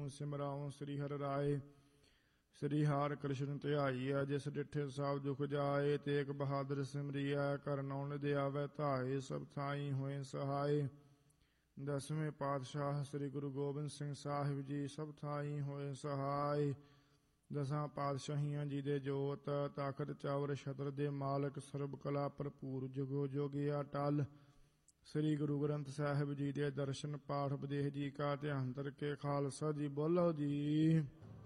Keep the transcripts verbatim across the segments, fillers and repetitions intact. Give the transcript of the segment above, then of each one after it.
ਨੂੰ ਸਿਮਰਾਉ ਸ੍ਰੀ ਹਰਿ ਰਾਏ। ਸ੍ਰੀ ਹਰਿ ਕ੍ਰਿਸ਼ਨ ਧਿਆਈਐ ਜਿਸ ਡਿਠੇ ਸਭ ਦੁਖ ਜਾਏ। ਤੇਗ ਬਹਾਦਰ ਸਿਮਰਿਐ ਕਰ ਨੌ ਦੇ ਆਵੈ ਧਾਏ। ਸਭ ਥਾਈ ਹੋਏ ਸਹਾਏ। ਦਸਵੇਂ ਪਾਤਸ਼ਾਹ ਸ੍ਰੀ ਗੁਰੂ ਗੋਬਿੰਦ ਸਿੰਘ ਸਾਹਿਬ ਜੀ ਸਭ ਥਾਈ ਹੋਏ ਸਹਾਈ। ਦਸਾਂ ਪਾਤਸ਼ਾਹੀਆਂ ਜੀ ਦੇ ਜੋਤ ਤਾਕਤ ਚਾਵਰ ਛਤਰ ਦੇ ਮਾਲਕ ਸਰਬ ਕਲਾ ਭਰਪੂਰ ਜੁਗੋ ਜੋਗੀ ਅਟਲ। ਸ੍ਰੀ ਗੁਰੂ ਗ੍ਰੰਥ ਸਾਹਿਬ ਜੀ ਦੇ ਦਰਸ਼ਨ ਪਾਠ ਉਪਦੇਸ਼ ਜੀ ਕਾ ਧਿਆਨ ਧਰ ਕੇ ਖਾਲਸਾ ਜੀ ਬੋਲੋ ਜੀ।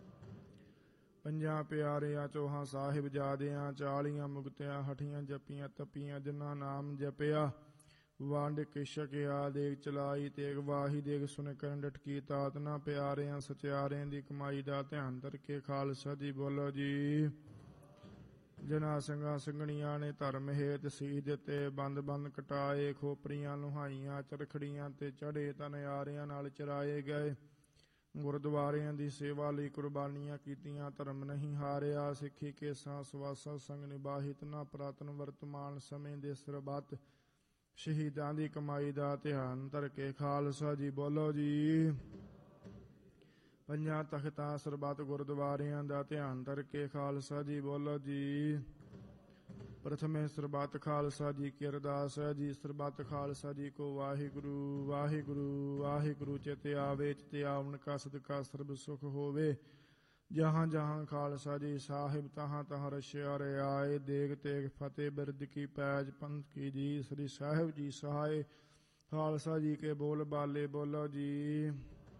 ਪੰਜਾਂ ਪਿਆਰਿਆਂ ਚੌਹਾਂ ਸਾਹਿਬ ਜਾਦਿਆਂ ਚਾਲੀਆਂ ਮੁਕਤਿਆਂ ਹਠੀਆਂ ਜਪੀਆਂ ਤਪੀਆਂ ਜਿਨ੍ਹਾਂ ਨਾਮ ਜਪਿਆ। ਵੰਡ ਕੇ ਛਕਿਆ ਦੇਗ ਚਲਾਈ ਤੇਗ ਵਾਹੀ ਦੇਗ ਸੁਣ ਕਰਨ ਡਟਕੀ ਤਾਤ ਨਾ ਪਿਆਰਿਆਂ ਸਚਿਆਰਿਆਂ ਦੀ ਕਮਾਈ ਦਾ ਧਿਆਨ ਧਰ ਕੇ ਖਾਲਸਾ ਜੀ ਬੋਲੋ ਜੀ। ਜਿਨ੍ਹਾਂ ਸਿੰਘਾਂ ਸਿੰਘਣੀਆਂ ਨੇ ਧਰਮ ਹੇਤ ਸੀਸ ਦਿੱਤੇ ਬੰਦ ਬੰਦ ਕਟਾਏ। ਖੋਪਰੀਆਂ ਲੁਹਾਈਆਂ ਚਰਖੜੀਆਂ ਤੇ ਚੜ੍ਹੇ ਤਨਿਆਰਿਆਂ ਨਾਲ ਚਰਾਏ ਗਏ। ਗੁਰਦੁਆਰਿਆਂ ਦੀ ਸੇਵਾ ਲਈ ਕੁਰਬਾਨੀਆਂ ਕੀਤੀਆਂ ਧਰਮ ਨਹੀਂ ਹਾਰਿਆ। ਸਿੱਖੀ ਕੇਸਾਂ ਸਵਾਸਾਂ ਸੰਗ ਨਿਬਾਹਿਤ ਨਾ ਪੁਰਾਤਨ ਵਰਤਮਾਨ ਸਮੇਂ ਦੇ ਸਰਬੱਤ ਸ਼ਹੀਦਾਂ ਦੀ ਕਮਾਈ ਦਾ ਧਿਆਨ ਧਰ ਕੇ ਖਾਲਸਾ ਜੀ ਬੋਲੋ ਜੀ। ਪੰਜਾਂ ਤਖਤਾਂ ਸਰਬੱਤ ਗੁਰਦੁਆਰਿਆਂ ਦਾ ਧਿਆਨ ਧਰ ਕੇ ਖਾਲਸਾ ਜੀ ਬੋਲੋ ਜੀ। ਪ੍ਰਥਮੇ ਸਰਬੱਤ ਖਾਲਸਾ ਜੀ ਕੀ ਅਰਦਾਸ ਹੈ ਜੀ। ਸਰਬੱਤ ਖਾਲਸਾ ਜੀ ਕੋ ਵਾਹਿਗੁਰੂ ਵਾਹਿਗੁਰੂ ਵਾਹਿਗੁਰੂ ਚਿਤ ਆਵੇ। ਚਿਤ ਆਵਣ ਕਾ ਸਦਕਾ ਸਰਬ ਸੁਖ ਹੋਵੇ। ਜਹਾਂ ਜਹਾਂ ਖਾਲਸਾ ਜੀ ਸਾਹਿਬ ਤਹਾਂ ਤਹਾਂ ਰਸ਼ਿਆ ਰਿਆਏ। ਦੇਗ ਤੇਗ ਫਤਿਹ ਬਿਰਦ ਕੀ ਪੈਜ ਪੰਥ ਕੀ ਜੀ। ਸ੍ਰੀ ਸਾਹਿਬ ਜੀ ਸਹਾਏ। ਖਾਲਸਾ ਜੀ ਕੇ ਬੋਲ ਬਾਲੇ ਬੋਲੋ ਜੀ।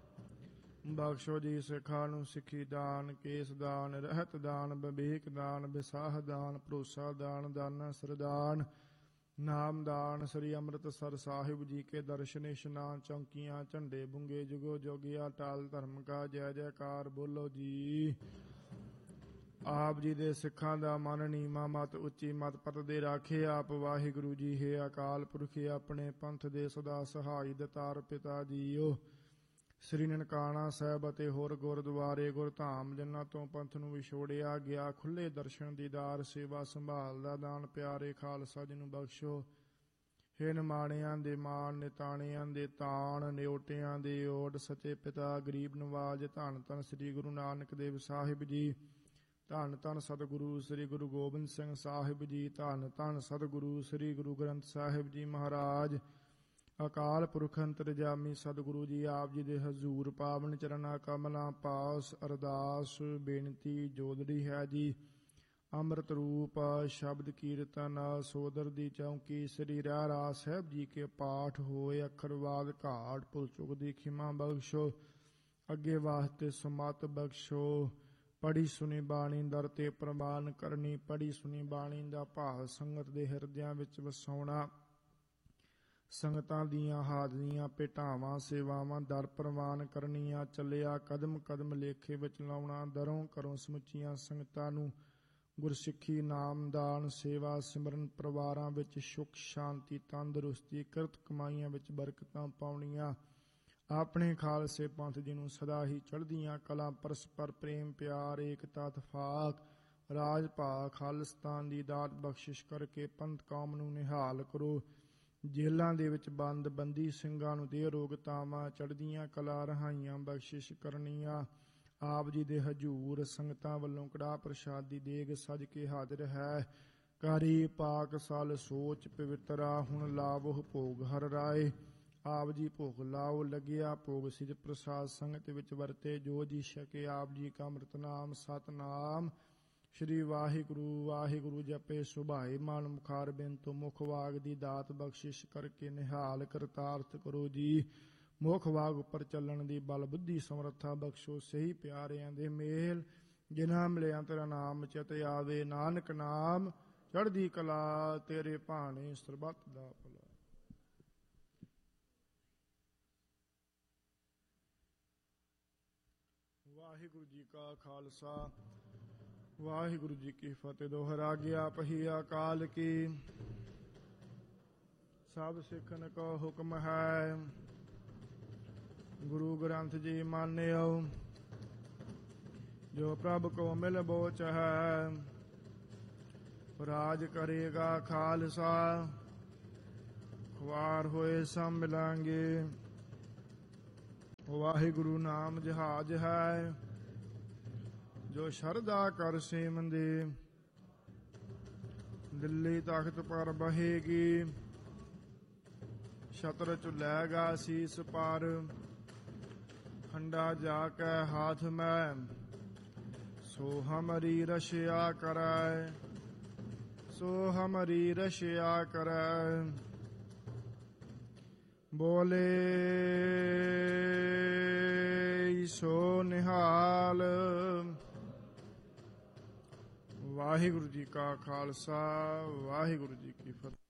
ਬਖਸ਼ੋ ਜੀ ਸਿੱਖਾਂ ਨੂੰ ਸਿੱਖੀ ਦਾਨ ਕੇਸ ਦਾਨ ਰਹਿਤ ਦਾਨ ਵਿਵੇਕ ਦਾਨ ਵਿਸਾਹ ਦਾਨ ਭਰੋਸਾ ਦਾਨ ਦਾਨਾ ਸਰਦਾਨ ਨਾਮ ਦਾਨ। ਸ੍ਰੀ ਅੰਮ੍ਰਿਤਸਰ ਸਾਹਿਬ ਜੀ ਕੇ ਦਰਸ਼ਨ ਇਸ਼ਨਾਨ ਚੌਂਕੀਆਂ ਝੰਡੇ ਬੁੰਗੇ ਜੁਗੋ ਜੋਗਿਆ ਟਾਲ ਧਰਮ ਕਾ ਜੈ ਜੈਕਾਰ ਬੋਲੋ ਜੀ। ਆਪ ਜੀ ਦੇ ਸਿੱਖਾਂ ਦਾ ਮਨ ਨੀਵਾਂ ਮਤ ਉੱਚੀ ਮਤ ਪਤ ਦੇ ਰਾਖੇ ਆਪ ਵਾਹਿਗੁਰੂ ਜੀ। ਹੈ ਅਕਾਲ ਪੁਰਖ ਆਪਣੇ ਪੰਥ ਦੇ ਸਦਾ ਸਹਾਈ ਦਤਾਰ ਪਿਤਾ ਜੀਓ। ਸ੍ਰੀ ਨਨਕਾਣਾ ਸਾਹਿਬ ਅਤੇ ਹੋਰ ਗੁਰਦੁਆਰੇ ਗੁਰਧਾਮ ਜਿਨ੍ਹਾਂ ਤੋਂ ਪੰਥ ਨੂੰ ਵਿਛੋੜਿਆ ਗਿਆ ਖੁੱਲ੍ਹੇ ਦਰਸ਼ਨ ਦੀਦਾਰ ਸੇਵਾ ਸੰਭਾਲ ਦਾ ਦਾਨ ਪਿਆਰੇ ਖਾਲਸਾ ਜੀ ਨੂੰ ਬਖਸ਼ੋ। ਹੇ ਨਿਮਾਣਿਆਂ ਦੇ ਮਾਣ ਨਿਤਾਣਿਆਂ ਦੇ ਤਾਣ ਨਿਓਟਿਆਂ ਦੇ ਓਟ ਸੱਚੇ ਪਿਤਾ ਗਰੀਬ ਨਵਾਜ ਧੰਨ ਧੰਨ ਸ੍ਰੀ ਗੁਰੂ ਨਾਨਕ ਦੇਵ ਸਾਹਿਬ ਜੀ। ਧੰਨ ਧੰਨ ਸਤਿਗੁਰੂ ਸ੍ਰੀ ਗੁਰੂ ਗੋਬਿੰਦ ਸਿੰਘ ਸਾਹਿਬ ਜੀ। ਧੰਨ ਧੰਨ ਸਤਿਗੁਰੂ ਸ੍ਰੀ ਗੁਰੂ ਗ੍ਰੰਥ ਸਾਹਿਬ ਜੀ ਮਹਾਰਾਜ। ਅਕਾਲ ਪੁਰਖ ਅੰਤਰਜਾਮੀ ਸਤਿਗੁਰੂ ਜੀ ਆਪ ਜੀ ਦੇ ਹਜ਼ੂਰ ਪਾਵਨ ਚਰਨਾਂ ਕਮਲਾਂ ਪਾਸ ਅਰਦਾਸ ਬੇਨਤੀ ਜੋਦੜੀ ਹੈ ਜੀ। ਅੰਮ੍ਰਿਤ ਰੂਪ ਸ਼ਬਦ ਕੀਰਤਨ ਸੋਦਰ ਦੀ ਚੌਂਕੀ ਸ੍ਰੀ ਰਹਿਰਾਸ ਸਾਹਿਬ ਜੀ ਕੇ ਪਾਠ ਹੋਏ। ਅੱਖਰਵਾਦ ਘਾਟ ਭੁੱਲ ਚੁੱਕ ਦੀ ਖਿਮਾ ਬਖਸ਼ੋ। ਅੱਗੇ ਵਾਸਤੇ ਸਮਤ ਬਖਸ਼ੋ। ਪੜੀ ਸੁਣੀ ਬਾਣੀ ਦਰ ਤੇ ਪ੍ਰਵਾਨ ਕਰਨੀ। ਪੜੀ ਸੁਣੀ ਬਾਣੀ ਦਾ ਭਾਵ ਸੰਗਤ ਦੇ ਹਿਰਦਿਆਂ ਵਿੱਚ ਵਸਾਉਣਾ। ਸੰਗਤਾਂ ਦੀਆਂ ਹਾਜ਼ਰੀਆਂ ਭੇਟਾਵਾਂ ਸੇਵਾਵਾਂ ਦਰ ਪ੍ਰਵਾਨ ਕਰਨੀਆਂ। ਚੱਲਿਆ ਕਦਮ ਕਦਮ ਲੇਖੇ ਵਿੱਚ ਲਾਉਣਾ। ਦਰੋਂ ਕਰੋ ਸਮੁੱਚੀਆਂ ਸੰਗਤਾਂ ਨੂੰ ਗੁਰਸਿੱਖੀ ਨਾਮਦਾਨ ਸੇਵਾ ਸਿਮਰਨ ਪਰਿਵਾਰਾਂ ਵਿੱਚ ਸੁੱਖ ਸ਼ਾਂਤੀ ਤੰਦਰੁਸਤੀ ਕਿਰਤ ਕਮਾਈਆਂ ਵਿੱਚ ਬਰਕਤਾਂ ਪਾਉਣੀਆਂ। ਆਪਣੇ ਖਾਲਸੇ ਪੰਥ ਜੀ ਨੂੰ ਸਦਾ ਹੀ ਚੜ੍ਹਦੀਆਂ ਕਲਾ ਪਰਸਪਰ ਪ੍ਰੇਮ ਪਿਆਰ ਏਕਤਾ ਇਤਫਾਕ ਰਾਜ ਭਾਗ ਖਾਲਿਸਤਾਨ ਦੀ ਦਾਤ ਬਖਸ਼ਿਸ਼ ਕਰਕੇ ਪੰਥ ਕੌਮ ਨੂੰ ਨਿਹਾਲ ਕਰੋ। ਜੇਲ੍ਹਾਂ ਦੇ ਵਿੱਚ ਬੰਦ ਬੰਦੀ ਸਿੰਘਾਂ ਨੂੰ ਦੇ ਰੋਗਤਾਵਾਂ ਚੜ੍ਹਦੀਆਂ ਕਲਾ ਰਹਾਈਆਂ ਬਖਸ਼ਿਸ਼ ਕਰਨੀਆਂ। ਆਪ ਜੀ ਦੇ ਹਜ਼ੂਰ ਸੰਗਤਾਂ ਵੱਲੋਂ ਕੜਾਹ ਪ੍ਰਸ਼ਾਦ ਦੀ ਦੇਗ ਸਜ ਕੇ ਹਾਜ਼ਰ ਹੈ। ਕਾਰੀ ਪਾਕ ਸਲ ਸੋਚ ਪਵਿੱਤਰਾ ਹੁਣ ਲਾਵੋ ਭੋਗ ਹਰ ਰਾਏ। ਆਪ ਜੀ ਭੋਗ ਲਾਓ ਲੱਗਿਆ ਭੋਗ ਸਿਜ ਪ੍ਰਸਾਦ ਸੰਗਤ ਵਿੱਚ ਵਰਤੇ ਜੋ ਜੀ ਛਕੇ ਆਪ ਜੀ ਕਾ ਅੰਮ੍ਰਿਤ ਨਾਮ ਸਤਨਾਮ ਸ਼੍ਰੀ ਵਾਹਿਗੁਰੂ ਵਾਹਿਗੁਰੂ ਜਪੇ ਸੁਭਾਏ ਮਨ ਮੁਖਾਰ ਬਿਨ ਤੋਂ ਮੁਖ ਵਾਗ ਦੀ ਦਾਤ ਬਖਸ਼ਿਸ਼ ਕਰਕੇ ਨਿਹਾਲ ਕਰਤਾਰਥ ਕਰੋ ਜੀ। ਮੁਖ ਵਾਗ ਉੱਪਰ ਚੱਲਣ ਦੀ ਬਲ ਬੁੱਧੀ ਸਮਰੱਥਾ ਬਖਸ਼ੋ। ਸਹੀ ਪਿਆਰਿਆਂ ਦੇ ਮੇਲ ਜਿਨ੍ਹਾਂ ਮਿਲਿਆ ਤੇਰਾ ਨਾਮ ਚਿਤ ਆਵੇ। ਨਾਨਕ ਨਾਮ ਚੜ੍ਹਦੀ ਕਲਾ ਤੇਰੇ ਭਾਣੇ ਸਰਬੱਤ ਦਾ ਭਲਾ। ਵਾਹਿਗੁਰੂ ਜੀ ਕਾ ਖਾਲਸਾ ਵਾਹਿਗੁਰੂ ਜੀ ਕੀ ਫਤਿਹ। ਦੋਹਰਾ ਗਿਆ ਪਹੀ ਅਕਾਲ ਕੀ ਸਭ ਸਿੱਖਨ ਕੋ ਹੁਕਮ ਹੈ। ਗੁਰੂ ਗ੍ਰੰਥ ਜੀ ਮਾਨਿਓ ਜੋ ਪ੍ਰਭ ਕੋ ਮਿਲ ਬੋਚ ਹੈ। ਰਾਜ ਕਰੇਗਾ ਖਾਲਸਾ ਖੁਆਰ ਹੋਏ ਸਭ ਮਿਲਾਂਗੇ। ਵਾਹਿਗੁਰੂ ਨਾਮ ਜਹਾਜ ਹੈ, ਜੋ ਸ਼ਰਧਾ ਕਰ ਸੇਵੰਦੇ। ਦਿੱਲੀ ਤਖਤ ਪਰ ਬਹੇਗੀ, ਛਤਰ ਚੁਲੈਗਾ ਸੀਸ ਪਰ। ਖੰਡਾ ਜਾ ਕੇ ਹਾਥ ਮੈਂ, ਸੋ ਹਮਰੀ ਰਸ਼ਿਆ ਕਰੈ, ਸੋ ਹਮਰੀ ਰਸ਼ਿਆ ਕਰੈ। ਬੋਲੇ ਸੋ ਨਿਹਾਲ। ਵਾਹਿਗੁਰੂ ਜੀ ਕਾ ਖਾਲਸਾ, ਵਾਹਿਗੁਰੂ ਜੀ ਕੀ ਫਤਿਹ।